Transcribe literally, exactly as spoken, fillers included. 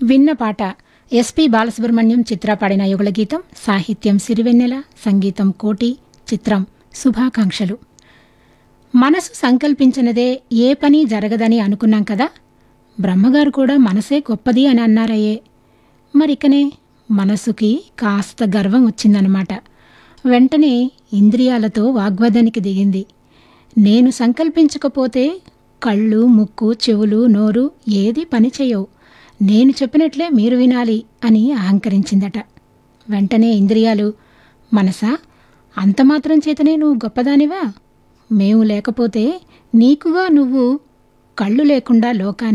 విన్న పాట ఎస్పి బాలసుబ్రహ్మణ్యం చిత్ర పాడిన యుగళ గీతం. సాహిత్యం సిరివెన్నెల, సంగీతం కోటి. చిత్రం శుభాకాంక్షలు. మనసు సంకల్పించినదే ఏ పని జరగదని అనుకున్నాం కదా. బ్రహ్మగారు కూడా మనసే గొప్పది అని అన్నారయ్యే. మరికనే మనసుకి కాస్త గర్వం వచ్చిందనమాట. వెంటనే ఇంద్రియాలతో వాగ్వాదానికి దిగింది. నేను సంకల్పించకపోతే కళ్ళు, ముక్కు, చెవులు, నోరు ఏది పని చేయవు, నేను చెప్పినట్లే మీరు వినాలి అని అహంకరించిందట. వెంటనే ఇంద్రియాలు, మనసా, అంతమాత్రం చేతనే నువ్వు గొప్పదానివా? మేము లేకపోతే నీకుగా నువ్వు కళ్ళు లేకుండా లోకాన్ని